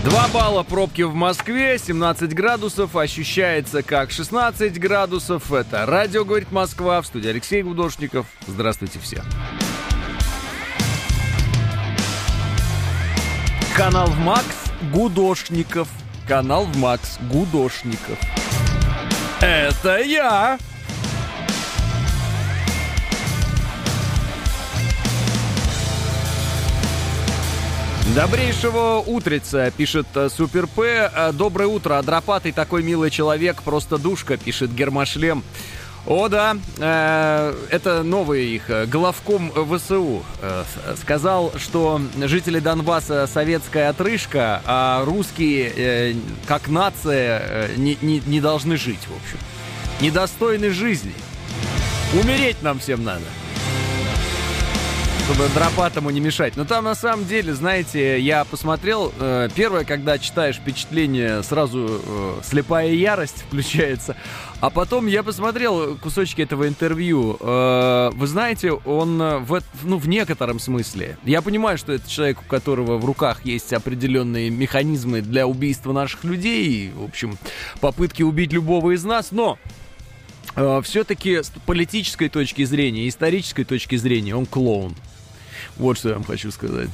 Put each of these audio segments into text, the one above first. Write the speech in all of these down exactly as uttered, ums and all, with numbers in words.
Два балла пробки в Москве, семнадцать градусов, ощущается как шестнадцать градусов. Это радио «Говорит Москва», в студии Алексей Гудошников. Здравствуйте все. Канал в Макс Гудошников. Канал в Макс Гудошников. Это я! Добрейшего утреца, пишет Супер П. Доброе утро, Адропатый такой милый человек, просто душка, пишет Гермошлем. О да, э, это новый их главком ВСУ э, сказал, что жители Донбасса советская отрыжка, а русские э, как нация э, не, не, не должны жить, в общем. Недостойны жизни. Умереть нам всем надо, чтобы Дропатому не мешать. Но там на самом деле, знаете, я посмотрел, э, первое, когда читаешь впечатление, сразу э, слепая ярость включается. А потом я посмотрел кусочки этого интервью. Э, вы знаете, он в, ну, в некотором смысле. Я понимаю, что это человек, у которого в руках есть определенные механизмы для убийства наших людей. В общем, попытки убить любого из нас. Но э, все-таки с политической точки зрения, исторической точки зрения, он клоун. Вот что я вам хочу сказать.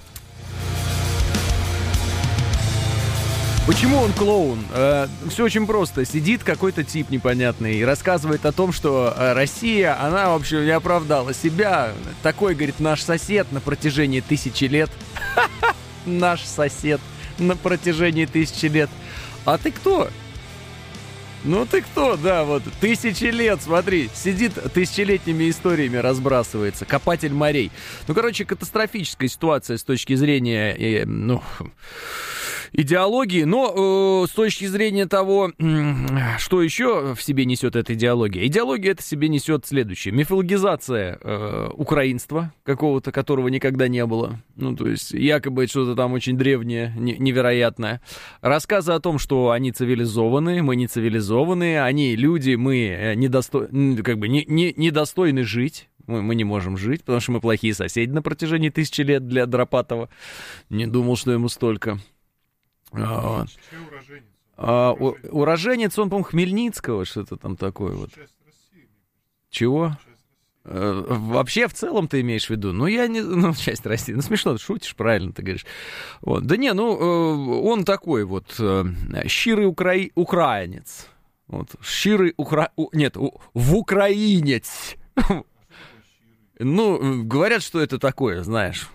Почему он клоун? Э, все очень просто. Сидит какой-то тип непонятный и рассказывает о том, что Россия, она, в общем, не оправдала себя. Такой, говорит, наш сосед на протяжении тысячи лет. Наш сосед на протяжении тысячи лет. А ты кто? Ну ты кто, да, вот, тысячи лет, смотри, сидит тысячелетними историями разбрасывается, копатель морей. Ну, короче, катастрофическая ситуация с точки зрения, э, ну, идеологии, но э, с точки зрения того, э, что еще в себе несет эта идеология. Идеология это в себе несет следующее. Мифологизация э, украинства какого-то, которого никогда не было. Ну, то есть, якобы что-то там очень древнее, не, невероятное. Рассказы о том, что они цивилизованы, мы не цивилизованы. Они люди, мы недосто... как бы не, не, недостойны жить. Мы, мы не можем жить, потому что мы плохие соседи на протяжении тысячи лет для Дропатова. Не думал, что ему столько. А, уроженец? А, у, уроженец, он, по-моему, Хмельницкого, что-то там такое. Вот. Чего? А, вообще, в целом ты имеешь в виду? Ну, я не... Ну, часть России. Ну, смешно, ты шутишь, правильно ты говоришь. Вот. Да не, ну, он такой вот щирый укра... украинец. Вот, щирый укра... Нет, в украинец. Ну, говорят, что это такое, знаешь.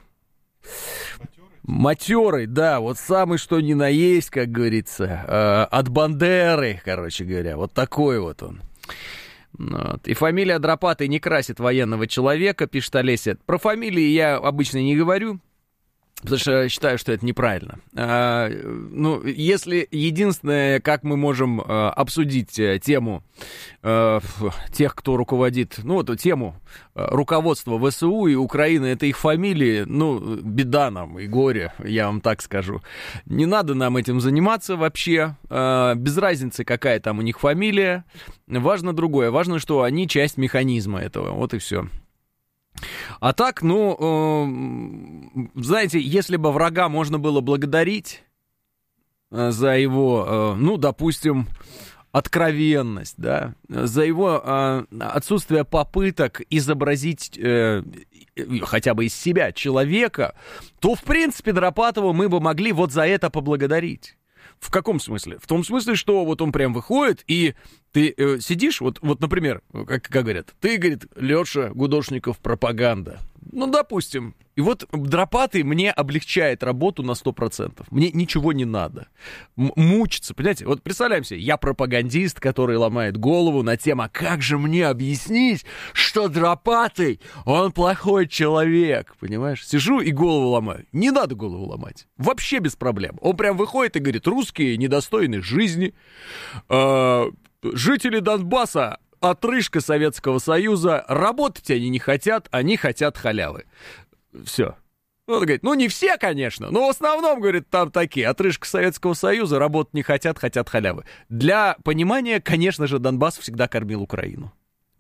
Матерый, да, вот самый что ни на есть, как говорится. От Бандеры, короче говоря. Вот такой вот он. Вот. И фамилия Адропатый не красит военного человека, пишет Олеся. Про фамилии я обычно не говорю, потому что считаю, что это неправильно. А, ну, если единственное, как мы можем а, обсудить а, тему а, тех, кто руководит, ну, вот тему а, руководства ВСУ и Украины, это их фамилии, ну, беда нам и горе, я вам так скажу. Не надо нам этим заниматься вообще, а, без разницы, какая там у них фамилия. Важно другое, важно, что они часть механизма этого, вот и все. А так, ну, э, знаете, если бы врага можно было благодарить э, за его, э, ну, допустим, откровенность, да, за его э, отсутствие попыток изобразить э, хотя бы из себя человека, то, в принципе, Дропатова мы бы могли вот за это поблагодарить. В каком смысле? В том смысле, что вот он прям выходит, и ты э, сидишь, вот, вот, например, как, как говорят, ты, говорит, Леша Гудошников, пропаганда. Ну, допустим. И вот Дропатый мне облегчает работу на сто процентов. Мне ничего не надо. М- мучиться, понимаете? Вот представляем себе, я пропагандист, который ломает голову на тему, а как же мне объяснить, что Дропатый, он плохой человек, понимаешь? Сижу и голову ломаю. Не надо голову ломать. Вообще без проблем. Он прям выходит и говорит, русские недостойны жизни, э- жители Донбасса, отрыжка Советского Союза, работать они не хотят, они хотят халявы. Все. Он говорит, ну не все, конечно, но в основном, говорит, там такие, отрыжка Советского Союза, работать не хотят, хотят халявы. Для понимания, конечно же, Донбасс всегда кормил Украину.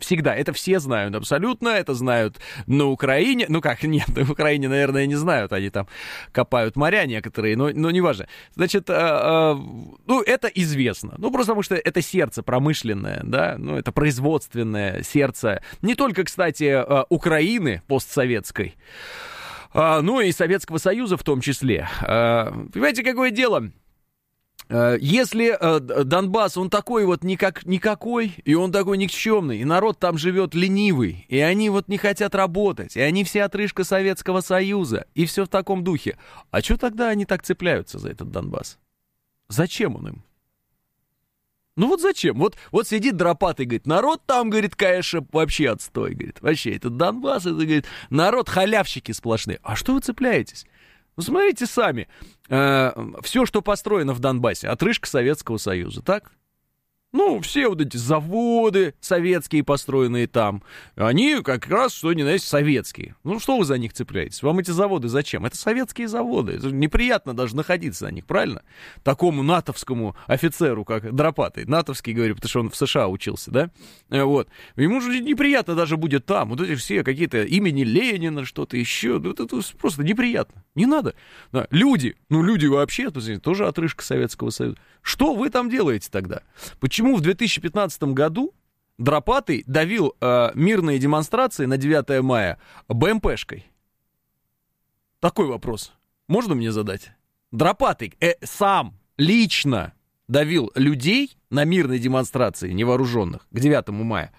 Всегда. Это все знают абсолютно. Это знают на Украине. Ну как, нет, на Украине, наверное, не знают. Они там копают моря некоторые, но, но неважно. Значит, э, э, ну это известно. Ну просто потому что это сердце промышленное, да, ну это производственное сердце. Не только, кстати, э, Украины постсоветской, э, ну и Советского Союза в том числе. Э, понимаете, какое дело? Если э, Донбасс, он такой вот никак, никакой, и он такой никчемный, и народ там живет ленивый, и они вот не хотят работать, и они все отрыжка Советского Союза, и все в таком духе. А что тогда они так цепляются за этот Донбасс? Зачем он им? Ну вот зачем? Вот, вот сидит Дропатый, говорит, народ там, говорит, конечно, вообще отстой, говорит, вообще, этот Донбасс, это, говорит, народ халявщики сплошные. А что вы цепляетесь? Ну, смотрите сами, э, все, что построено в Донбассе, отрыжка Советского Союза, так? Ну, все вот эти заводы советские, построенные там, они как раз, что ни на есть, советские. Ну, что вы за них цепляетесь? Вам эти заводы зачем? Это советские заводы. Это неприятно даже находиться на них, правильно? Такому натовскому офицеру, как Дропатый. Натовский, говорю, потому что он в США учился, да? Вот. Ему же неприятно даже будет там. Вот эти все какие-то имени Ленина, что-то еще. Вот это просто неприятно. Не надо. Да. Люди, ну, люди вообще, тоже отрыжка Советского Союза. Что вы там делаете тогда? Почему в две тысячи пятнадцатом году Дропатый давил э, мирные демонстрации на девятое мая БМПшкой? Такой вопрос. Можно мне задать? Дропатый э, сам лично давил людей на мирные демонстрации невооруженных к девятому мая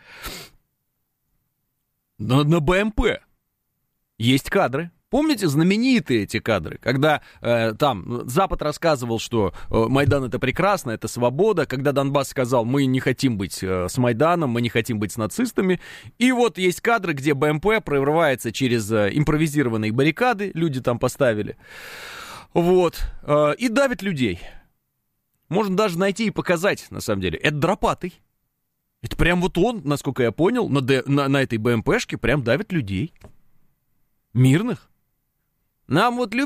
на, на БМП. Есть кадры. Помните знаменитые эти кадры, когда э, там Запад рассказывал, что э, Майдан это прекрасно, это свобода, когда Донбасс сказал, мы не хотим быть э, с Майданом, мы не хотим быть с нацистами, и вот есть кадры, где БМП прорывается через э, импровизированные баррикады, люди там поставили, вот, э, и давит людей. Можно даже найти и показать, на самом деле, это Дропатый. Это прям вот он, насколько я понял, на, на, на этой БМПшке прям давит людей. Мирных. Нам вот любят